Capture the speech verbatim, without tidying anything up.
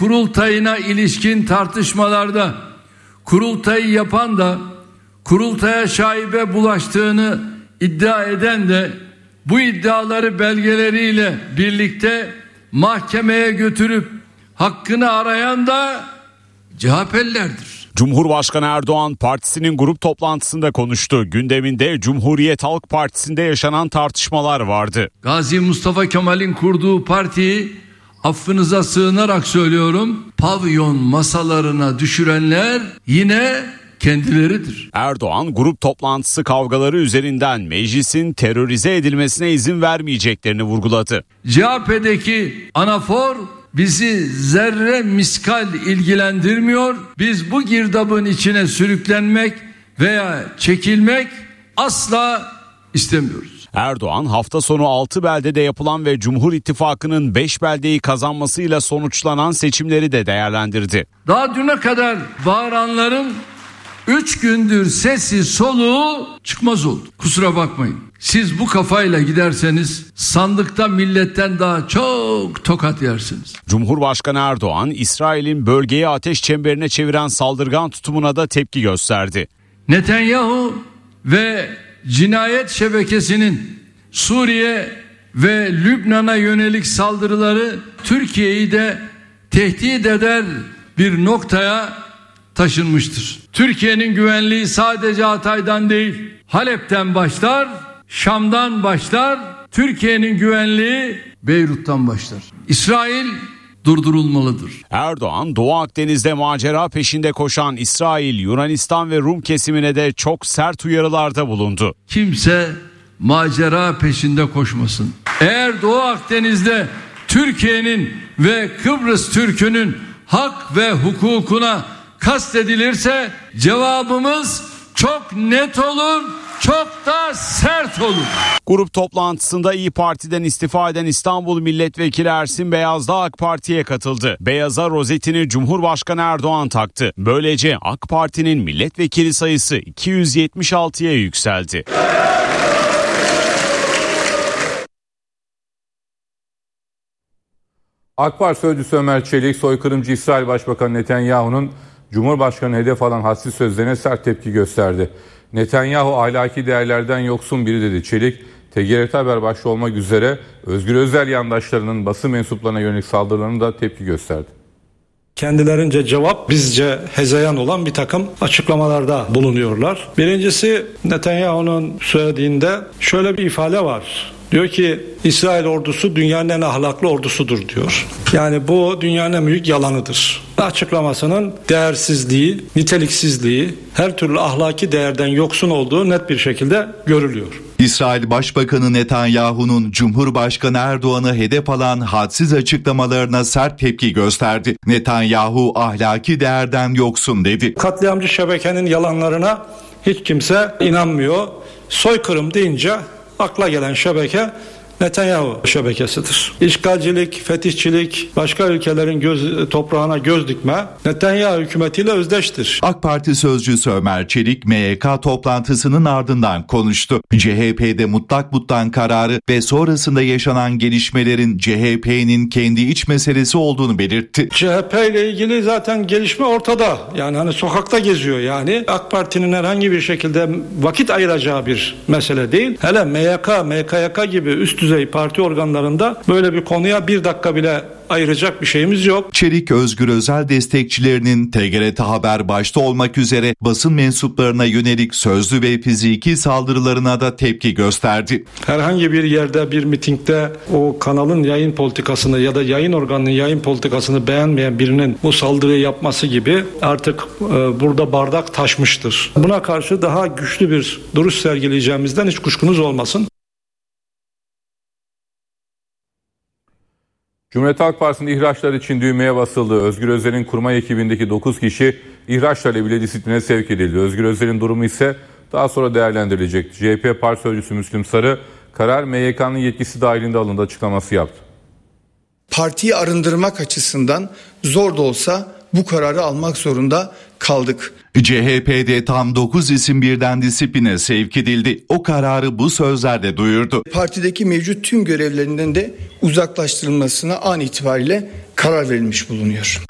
kurultayına ilişkin tartışmalarda kurultayı yapan da kurultaya şaibe bulaştığını iddia eden de bu iddiaları belgeleriyle birlikte mahkemeye götürüp hakkını arayan da C H P'lilerdir. Cumhurbaşkanı Erdoğan partisinin grup toplantısında konuştu. Gündeminde Cumhuriyet Halk Partisi'nde yaşanan tartışmalar vardı. Gazi Mustafa Kemal'in kurduğu partiyi affınıza sığınarak söylüyorum, pavyon masalarına düşürenler yine kendileridir. Erdoğan grup toplantısı kavgaları üzerinden meclisin terörize edilmesine izin vermeyeceklerini vurguladı. C H P'deki anafor bizi zerre miskal ilgilendirmiyor. Biz bu girdabın içine sürüklenmek veya çekilmek asla istemiyoruz. Erdoğan hafta sonu altı beldede yapılan ve Cumhur İttifakı'nın beş beldeyi kazanmasıyla sonuçlanan seçimleri de değerlendirdi. Daha düne kadar bağıranların üç gündür sesi soluğu çıkmaz oldu. Kusura bakmayın. Siz bu kafayla giderseniz sandıkta milletten daha çok tokat yersiniz. Cumhurbaşkanı Erdoğan, İsrail'in bölgeyi ateş çemberine çeviren saldırgan tutumuna da tepki gösterdi. Netanyahu ve cinayet şebekesinin Suriye ve Lübnan'a yönelik saldırıları Türkiye'yi de tehdit eder bir noktaya taşınmıştır. Türkiye'nin güvenliği sadece Hatay'dan değil, Halep'ten başlar, Şam'dan başlar, Türkiye'nin güvenliği Beyrut'tan başlar. İsrail durdurulmalıdır. Erdoğan, Doğu Akdeniz'de macera peşinde koşan İsrail, Yunanistan ve Rum kesimine de çok sert uyarılarda bulundu. Kimse macera peşinde koşmasın. Eğer Doğu Akdeniz'de Türkiye'nin ve Kıbrıs Türk'ünün hak ve hukukuna kastedilirse cevabımız çok net olur, çok da sert olur. Grup toplantısında İYİ Parti'den istifa eden İstanbul Milletvekili Ersin Beyaz da AK Parti'ye katıldı. Beyaz'a rozetini Cumhurbaşkanı Erdoğan taktı. Böylece AK Parti'nin milletvekili sayısı iki yüz yetmiş altıya yükseldi. AK Parti sözcüsü Ömer Çelik, soykırımcı İsrail Başbakanı Netanyahu'nun Cumhurbaşkanı hedef alan hadsiz sözlerine sert tepki gösterdi. Netanyahu ahlaki değerlerden yoksun biri dedi Çelik. T G R T Haber başta olmak üzere Özgür Özel yandaşlarının basın mensuplarına yönelik saldırılarına da tepki gösterdi. Kendilerince cevap, bizce hezeyan olan bir takım açıklamalarda bulunuyorlar. Birincisi, Netanyahu'nun söylediğinde şöyle bir ifade var. Diyor ki İsrail ordusu dünyanın en ahlaklı ordusudur diyor. Yani bu dünyanın en büyük yalanıdır. Açıklamasının değersizliği, niteliksizliği, her türlü ahlaki değerden yoksun olduğu net bir şekilde görülüyor. İsrail Başbakanı Netanyahu'nun Cumhurbaşkanı Erdoğan'ı hedef alan hadsiz açıklamalarına sert tepki gösterdi. Netanyahu ahlaki değerden yoksun dedi. Katliamcı şebekenin yalanlarına hiç kimse inanmıyor. Soykırım deyince akla gelen şebeke Netanyahu şebekesidir. İşgalcilik, fetihçilik, başka ülkelerin göz, toprağına göz dikme Netanyahu hükümetiyle özdeştir. AK Parti sözcüsü Ömer Çelik M Y K toplantısının ardından konuştu. C H P'de mutlak butlan kararı ve sonrasında yaşanan gelişmelerin C H P'nin kendi iç meselesi olduğunu belirtti. C H P ile ilgili zaten gelişme ortada. Yani hani sokakta geziyor yani. AK Parti'nin herhangi bir şekilde vakit ayıracağı bir mesele değil. Hele M Y K, M K Y K gibi üst düzey parti organlarında böyle bir konuya bir dakika bile ayıracak bir şeyimiz yok. Çelik, Özgür Özel destekçilerinin T G R T Haber başta olmak üzere basın mensuplarına yönelik sözlü ve fiziki saldırılarına da tepki gösterdi. Herhangi bir yerde, bir mitingde o kanalın yayın politikasını ya da yayın organının yayın politikasını beğenmeyen birinin bu saldırıyı yapması gibi artık e, burada bardak taşmıştır. Buna karşı daha güçlü bir duruş sergileyeceğimizden hiç kuşkunuz olmasın. Cumhuriyet Halk Partisi'nde ihraçlar için düğmeye basıldı. Özgür Özel'in kurmay ekibindeki dokuz kişi ihraç talebiyle disipline sevk edildi. Özgür Özel'in durumu ise daha sonra değerlendirilecek. C H P Parti Sözcüsü Müslüm Sarı, karar M Y K'nın yetkisi dahilinde alındı açıklaması yaptı. Partiyi arındırmak açısından zor da olsa bu kararı almak zorunda kaldık. C H P'de tam dokuz isim birden disipline sevk edildi. O kararı bu sözlerde duyurdu. Partideki mevcut tüm görevlerinden de uzaklaştırılmasına an itibariyle karar verilmiş bulunuyor.